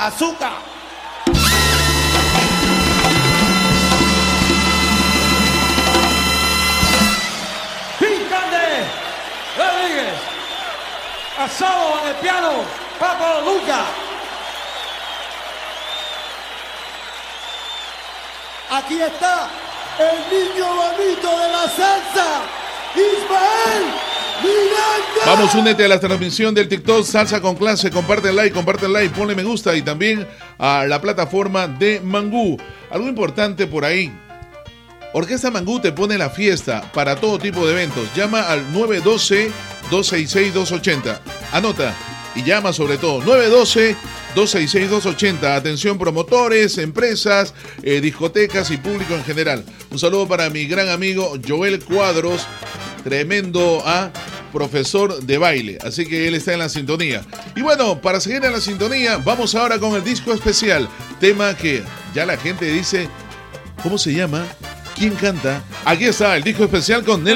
azúcar. Picante Rodríguez. Asado en el piano, Papo Luca. Aquí está el niño bonito de la salsa, Ismael Miranda. Vamos, únete a la transmisión del TikTok Salsa con Clase. Comparte el like, ponle me gusta y también a la plataforma de Mangú. Algo importante por ahí. Orquesta Mangú te pone la fiesta para todo tipo de eventos. Llama al 912-266-280. Anota y llama sobre todo. 912-266-280. Atención promotores, empresas, discotecas y público en general. Un saludo para mi gran amigo Joel Cuadros, tremendo profesor de baile. Así que él está en la sintonía. Y bueno, para seguir en la sintonía, vamos ahora con el disco especial. Tema que ya la gente dice, ¿cómo se llama? ¿Quién canta? Aquí está el disco especial con